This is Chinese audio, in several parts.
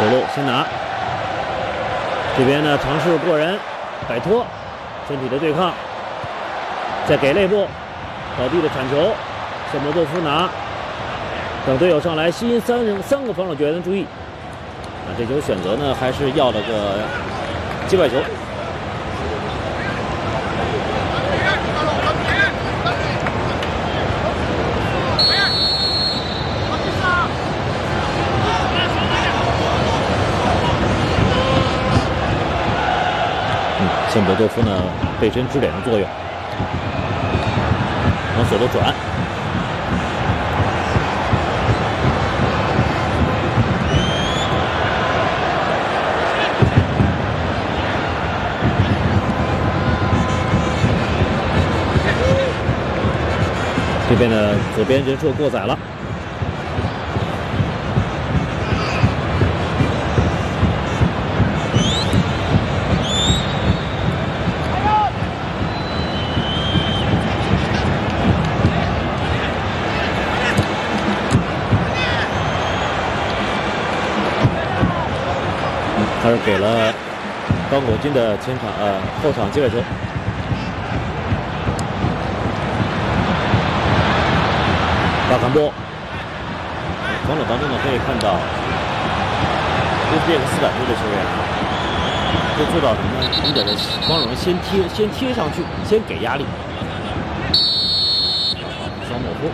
左路先拿，这边呢尝试过人，摆脱，身体的对抗，再给内部，倒地的铲球，谢莫多夫拿，等队友上来吸引三个防守球员的注意。这球选择呢还是要了个击败球。谢莫多夫呢背身支点的作用，往左路转，这边呢左边人数过载了。他是给了高国军的后场接位球。大传波，防守当中呢可以看到，乌兹别克斯坦队的球员会做到什么呢？你得光荣先贴上去，先给压力。双莫夫。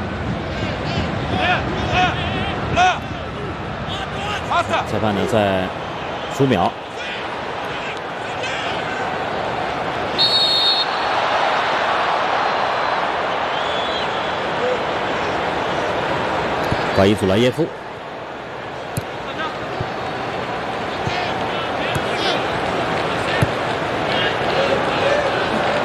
裁判呢在数秒。瓜伊祖莱耶夫